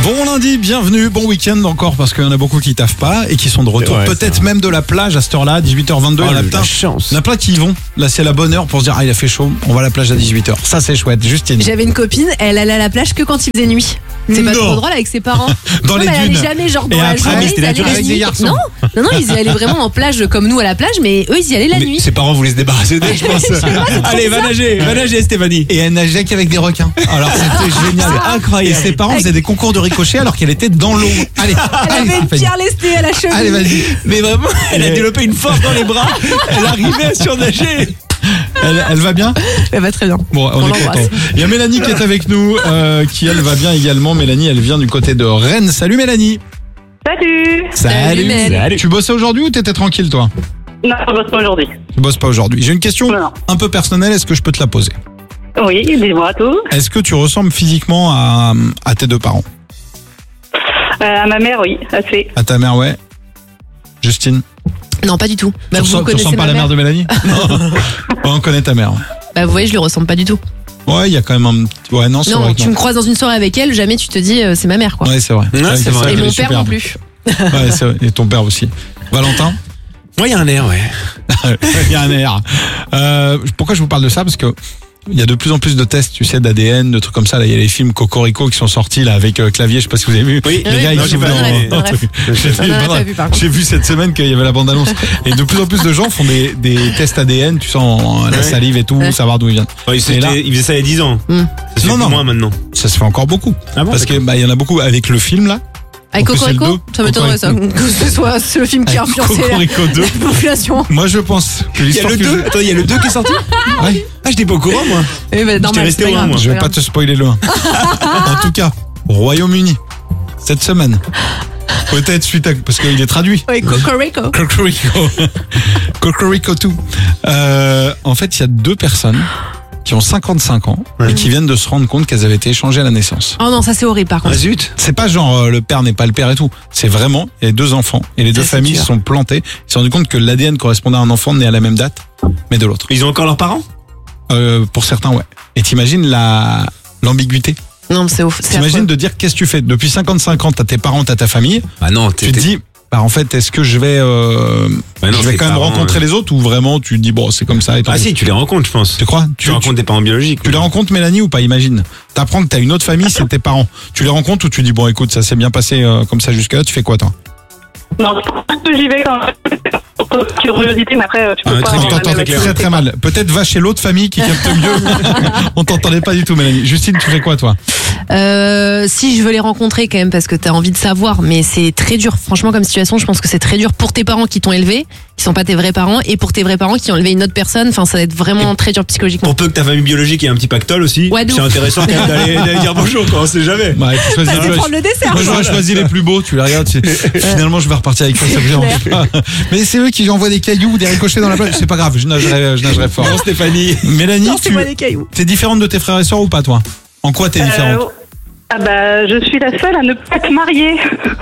Bon lundi, bienvenue, bon week-end encore parce qu'il y en a beaucoup qui taffent pas et qui sont de retour, Ouais, peut-être même de la plage à cette heure-là, 18h22. Oh, il y en a chance. il y en a plein qui y vont. Là, c'est la bonne heure pour se dire il a fait chaud, on va à la plage à 18h. Ça, c'est chouette. Justine. J'avais une copine, elle allait à la plage que quand il faisait nuit. C'est pas Non. trop drôle avec ses parents. Dans Non, les mais elle dunes. allait jamais genre dans Et la après, journée. mais c'était ils la allaient durée la avec des nuit. garçons. Non, ils y allaient vraiment en plage comme nous à la plage, mais eux ils y allaient la nuit. Ses parents voulaient se débarrasser d'elle, je pense. Allez, va nager, Stéphanie. Et elle nageait qu'avec des requins. Alors c'était génial. C'est incroyable. Et ses parents faisaient des concours de ricochet alors qu'elle était dans l'eau. Allez, Elle allez, avait une Stéphanie. pierre lestée à la cheville. Allez, vas-y. Mais vraiment, elle a développé une force dans les bras. Elle arrivait à surnager. Elle va bien? Elle va très bien. Bon, on est l'embrasse. content. Il y a Mélanie qui est avec nous, qui elle va bien également. Mélanie, elle vient du côté de Rennes. Salut Mélanie. Salut. Salut, Mel. Tu bossais aujourd'hui ou t'étais tranquille toi? Non, je bosse pas aujourd'hui. Tu bosses pas aujourd'hui. J'ai une question Non. un peu personnelle, est-ce que je peux te la poser? Oui, dis-moi tout. Est-ce que tu ressembles physiquement à tes deux parents? À ma mère, oui, assez. À ta mère, ouais. Justine? Non, pas du tout. Bah, tu vous ressembles connaissez pas à ma la mère de Mélanie? Non. Ouais, on connaît ta mère. Ouais. Bah vous voyez, je lui ressemble pas du tout. Ouais, il y a quand même un petit... Ouais, non, c'est Non, vrai que tu me croises dans une soirée avec elle, jamais tu te dis c'est ma mère quoi. Ouais, c'est vrai. Ouais, c'est vrai. Et qu'elle mon est père superbe. non plus. Ouais, c'est vrai. Et ton père aussi. Valentin? Moi, il y a un air, ouais. Il y a un air. Pourquoi je vous parle de ça? Parce que il y a de plus en plus de tests, tu sais, d'ADN, de trucs comme ça. Là, il y a les films Cocorico qui sont sortis là avec Clavier. Je sais pas si vous avez vu. Oui. Les gars, Non, ils j'ai sont pas venus vu. en- Bref. J'ai vu, On en a voilà. pas vu, par contre. J'ai vu cette semaine qu'il y avait la bande-annonce. Et de plus en plus de gens font des tests ADN, tu sens la Ouais. salive et tout, Ouais. savoir d'où ils viennent. Ouais, Et là- il faisait ça il y a 10 ans. Hmm. Ça se fait Non, plus non. moins maintenant. Ça se fait encore beaucoup. Ah bon, Parce que d'accord. bah il y en a beaucoup avec le film là. Avec En plus, c'est le Cocorico, deux. ça m'étonnerait ça. Cocorico. Que ce soit le film qui a Avec influencé Cocorico 2. la population. Moi je pense que Il y a l'histoire le que 2. Attends, il y a le 2 qui est sorti Ouais. Ah, j'étais pas au courant, moi. Eh ben, normal, resté c'est pas au grave, moins. c'est Je vais pas pas grave. te spoiler le 1. En tout cas, Royaume-Uni, cette semaine. Peut-être suite à... Parce qu'il est traduit. Ouais, Cocorico. Cocorico. Cocorico 2. En fait, il y a 2 personnes qui ont 55 ans et qui viennent de se rendre compte qu'elles avaient été échangées à la naissance. Oh non, ça c'est horrible par Ah, contre. zut. C'est pas genre le père n'est pas le père et tout. C'est vraiment, il y a 2 enfants et les 2 Ça, c'est familles dur. se sont plantées. Ils se sont rendus compte que l'ADN correspondait à un enfant né à la même date, mais de l'autre. Ils ont encore leurs parents? Pour certains, ouais. Et t'imagines l'ambiguïté. Non, mais c'est ouf. c'est T'imagines affreux. de dire qu'est-ce que tu fais depuis 55 ans, t'as tes parents, t'as ta famille. Bah non, Tu te dis, bah en fait, est-ce que je vais, Bah non, je vais tes quand même parents, rencontrer les autres ou vraiment tu te dis bon c'est comme ça. Et tant Ah pis. si, tu les rencontres, je pense. Tu crois? Tu rencontres des parents biologiques. Tu les rencontres Mélanie ou pas? Imagine. T'apprends que t'as une autre famille, c'est tes parents. Tu les rencontres ou tu dis bon écoute ça s'est bien passé comme ça jusque là. Tu fais quoi toi? Non, je pense que j'y vais quand même. Curiosité, mais après, tu peux Ah, pas. très avoir bien, la même T'entends activité. très mal. Peut-être va chez l'autre famille qui capte mieux. On t'entendait pas du tout Mélanie. Justine tu fais quoi toi? Si je veux les rencontrer quand même parce que t'as envie de savoir, mais c'est très dur. Franchement, comme situation, je pense que c'est très dur pour tes parents qui t'ont élevé, qui sont pas tes vrais parents, et pour tes vrais parents qui ont élevé une autre personne. Enfin, ça va être vraiment très dur psychologiquement. Pour peu que ta famille biologique ait un petit pactole aussi, Ouais, de c'est ouf. intéressant quand même d'aller dire bonjour, quoi, on sait jamais. Bah, tu choisis Allez le- prendre le dessert. Moi j'aurais choisi les plus beaux, tu les regardes, finalement je vais repartir avec ça me dérange pas. Mais c'est eux qui envoient des cailloux, des ricochets dans la plage, c'est pas grave, je nagerai fort. Non, Stéphanie. Mélanie, Non, c'est moi des cailloux. t'es différente de tes frères et sœurs ou pas toi? En quoi t'es différente? Ah bah, je suis la seule à ne pas être mariée.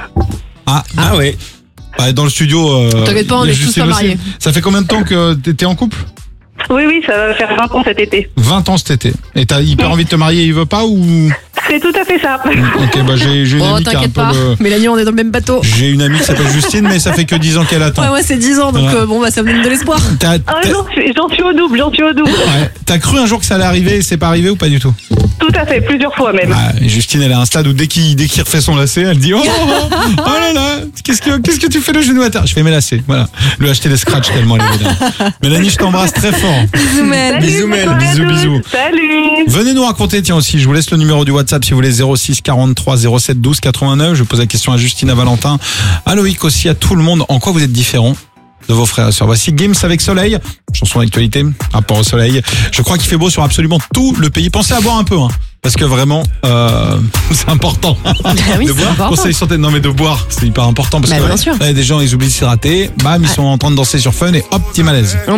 Ah ouais. Bah, dans le studio. T'inquiète pas, on il y a est tous Justine pas aussi. mariés. Ça fait combien de temps que t'étais en couple? Oui, ça va faire 20 ans cet été. 20 ans cet été. Et t'as hyper envie de te marier, il veut pas ou? C'est tout à fait ça. Ok, bah j'ai une Oh, amie qui a un t'inquiète peu pas. Mélanie, on est dans le même bateau. J'ai une amie qui s'appelle Justine, mais ça fait que 10 ans qu'elle attend. Ouais, c'est 10 ans, donc Ouais. bon, bah, ça me donne de l'espoir. T'as Ah, j'en suis au double, ouais. T'as cru un jour que ça allait arriver et c'est pas arrivé ou pas du tout? Tout à fait, plusieurs fois même. Ah, et Justine, elle a un stade où dès qu'il refait son lacet, elle dit oh là là, qu'est-ce que tu fais le genou à terre? Je fais mes lacets, voilà. Lui acheter des scratchs tellement elle est vénère. Mélanie, je t'embrasse très fort. Bisous, Mel. Salut, Bisous, Mel, bonne soirée à bisous, tous. bisous. Salut. Venez nous raconter, tiens aussi, je vous laisse le numéro du WhatsApp si vous voulez, 06 43 07 12 89. Je pose la question à Justine, à Valentin, à Loïc aussi, à tout le monde. En quoi vous êtes différents de vos frères et sœurs? Voici Gims avec Soleil, chanson d'actualité, rapport au soleil. Je crois qu'il fait beau sur absolument tout le pays. Pensez à boire un peu, hein, parce que vraiment, c'est important. Ah oui, De c'est boire, important. conseil santé, non mais de boire, c'est hyper important parce Bah, que bien sûr. là, il y a des gens, ils oublient de s'hydrater, bam, ils sont en train de danser sur Fun et hop, petit malaise.